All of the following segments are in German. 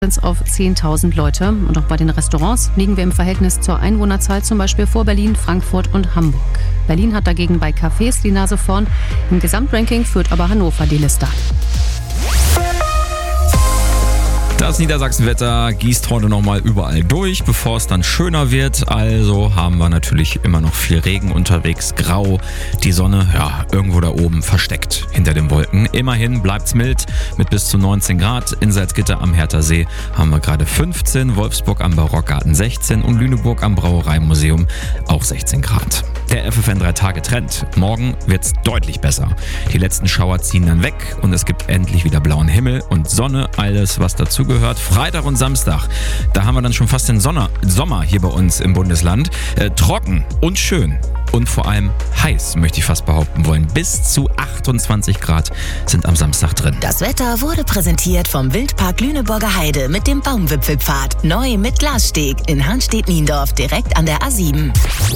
auf 10.000 Leute. Und auch bei den Restaurants liegen wir im Verhältnis zur Einwohnerzahl zum Beispiel vor Berlin, Frankfurt und Hamburg. Berlin hat dagegen bei Cafés die Nase vorn. Im Gesamtranking führt aber Hannover die Liste an. Das Niedersachsenwetter gießt heute nochmal überall durch, bevor es dann schöner wird. Also haben wir natürlich immer noch viel Regen unterwegs, grau. Die Sonne, irgendwo da oben versteckt hinter den Wolken. Immerhin bleibt's mild mit bis zu 19 Grad. In Salzgitter am Hertha See haben wir gerade 15, Wolfsburg am Barockgarten 16 und Lüneburg am Brauereimuseum auch 16 Grad. Der FFN 3-Tage-Trend. Morgen wird's deutlich besser. Die letzten Schauer ziehen dann weg und es gibt endlich wieder blauen Himmel und Sonne, alles was dazu gehört. Freitag und Samstag, da haben wir dann schon fast den Sommer hier bei uns im Bundesland. Trocken und schön und vor allem heiß, möchte ich fast behaupten wollen. Bis zu 28 Grad sind am Samstag drin. Das Wetter wurde präsentiert vom Wildpark Lüneburger Heide mit dem Baumwipfelpfad. Neu mit Glassteg in Hanstedt-Niendorf direkt an der A7.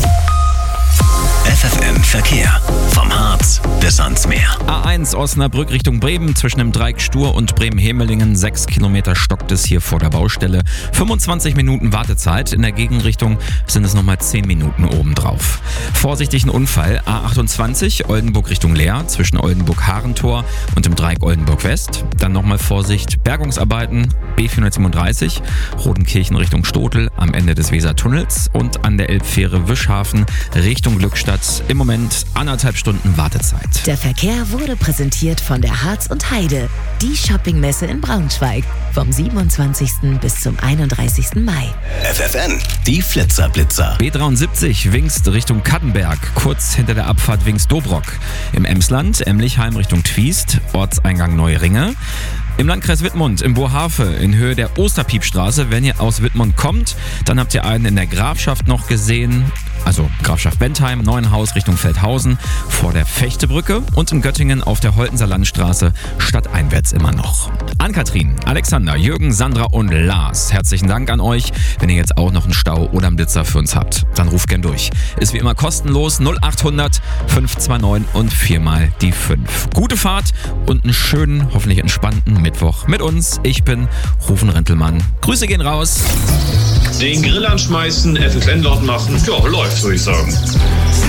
FFN Verkehr. Vom Harz bis ans Meer. A1 Osnabrück Richtung Bremen zwischen dem Dreieck Stur und Bremen-Hemelingen. 6 Kilometer stockt es hier vor der Baustelle. 25 Minuten Wartezeit. In der Gegenrichtung sind es nochmal 10 Minuten obendrauf. Vorsichtig ein Unfall. A28 Oldenburg Richtung Leer zwischen Oldenburg-Harentor und dem Dreieck Oldenburg-West. Dann nochmal Vorsicht. Bergungsarbeiten. B437 Rodenkirchen Richtung Stotel am Ende des Wesertunnels und an der Elbfähre Wischhafen Richtung Glückstadt. Im Moment 1,5 Stunden Wartezeit. Der Verkehr wurde präsentiert von der Harz und Heide, die Shoppingmesse in Braunschweig, vom 27. bis zum 31. Mai. FFN, die Flitzer-Blitzer. B73 Wingst Richtung Kattenberg, kurz hinter der Abfahrt Wingst-Dobrock. Im Emsland Emlichheim Richtung Twiest, Ortseingang Neuringe. Im Landkreis Wittmund, im Bohafe, in Höhe der Osterpiepstraße. Wenn ihr aus Wittmund kommt, dann habt ihr einen in der Grafschaft noch gesehen. Also Grafschaft Bentheim, Neuenhaus Richtung Feldhausen, vor der Fechtebrücke und in Göttingen auf der Holtenser Landstraße, stadteinwärts immer noch. Ann-Kathrin, Alexander, Jürgen, Sandra und Lars, herzlichen Dank an euch. Wenn ihr jetzt auch noch einen Stau oder einen Blitzer für uns habt, dann ruft gern durch. Ist wie immer kostenlos 0800 529 und 4 mal die 5. Gute Fahrt und einen schönen, hoffentlich entspannten Mittwoch mit uns. Ich bin Rufen Rentelmann. Grüße gehen raus. Den Grill anschmeißen, FFN laut machen, ja, läuft, würde ich sagen.